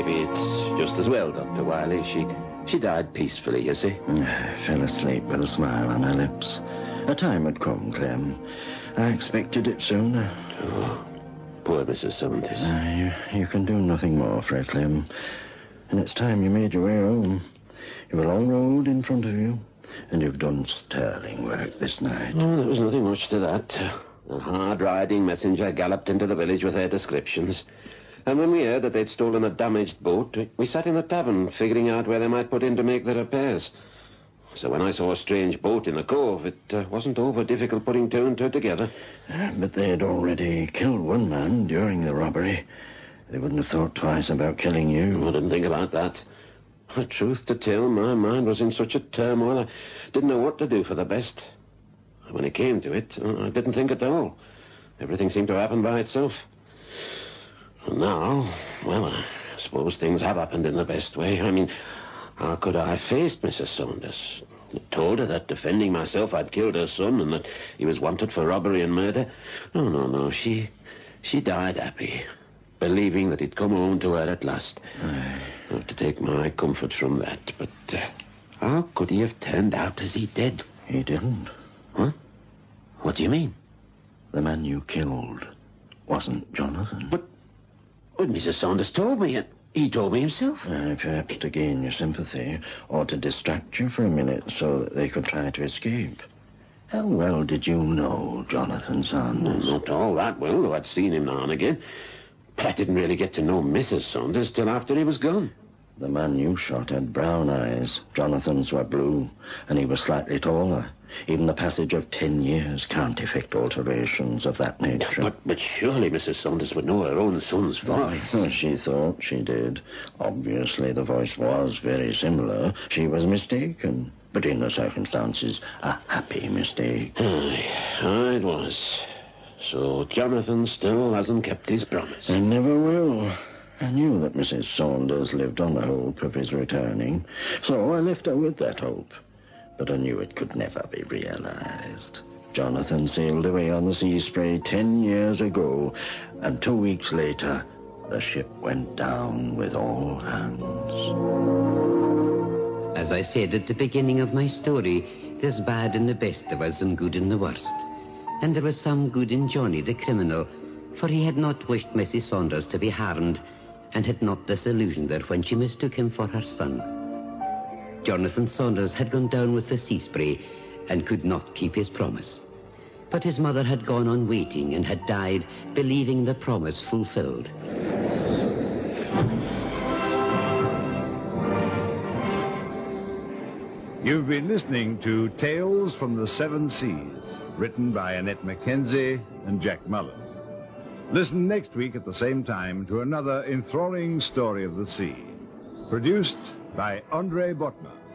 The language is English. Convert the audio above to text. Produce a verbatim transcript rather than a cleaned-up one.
maybe it's just as well, Doctor Wiley. She she died peacefully, you see. I fell asleep with a smile on her lips. A time had come, Clem. I expected it sooner. Oh, poor Missus Saunders. Uh, you, you can do nothing more for her, Clem. And it's time you made your way home. You've a long road in front of you, and you've done sterling work this night. Oh, there was nothing much to that. A hard-riding messenger galloped into the village with their descriptions. And when we heard that they'd stolen a damaged boat, we sat in the tavern, figuring out where they might put in to make the repairs. So when I saw a strange boat in the cove, it uh, wasn't over difficult putting two and two together. Uh, but they'd already killed one man during the robbery. They wouldn't have thought twice about killing you. I didn't think about that. The truth to tell, my mind was in such a turmoil, I didn't know what to do for the best. When it came to it, I didn't think at all. Everything seemed to happen by itself. And now, well, I suppose things have happened in the best way. I mean, how could I have faced Missus Saunders? I told her that defending myself I'd killed her son and that he was wanted for robbery and murder. No, no, no, she, she died happy, believing that he'd come home to her at last. I have to take my comfort from that, but uh, how could he have turned out as he did? He didn't. Huh? What do you mean? The man you killed wasn't Jonathan. But, but Missus Saunders told me. He told me himself. Uh, perhaps to gain your sympathy, or to distract you for a minute so that they could try to escape. How well did you know Jonathan Saunders? No, not all that well, though I'd seen him now and again. But I didn't really get to know Missus Saunders till after he was gone. The man you shot had brown eyes. Jonathan's were blue, and he was slightly taller. Even the passage of ten years can't effect alterations of that nature. But, but surely Missus Saunders would know her own son's voice. Oh, she thought she did. Obviously, the voice was very similar. She was mistaken, but in the circumstances, a happy mistake. Aye, aye, it was. So Jonathan still hasn't kept his promise. And never will. I knew that Missus Saunders lived on the hope of his returning, so I left her with that hope. But I knew it could never be realized. Jonathan sailed away on the Sea Spray ten years ago, and two weeks later, the ship went down with all hands. As I said at the beginning of my story, there's bad in the best of us and good in the worst. And there was some good in Johnny the criminal, for he had not wished Missus Saunders to be harmed, and had not disillusioned her when she mistook him for her son. Jonathan Saunders had gone down with the Sea Spray and could not keep his promise. But his mother had gone on waiting and had died, believing the promise fulfilled. You've been listening to Tales from the Seven Seas, written by Annette Mackenzie and Jack Mullen. Listen next week at the same time to another enthralling story of the sea, produced by Andre Botma.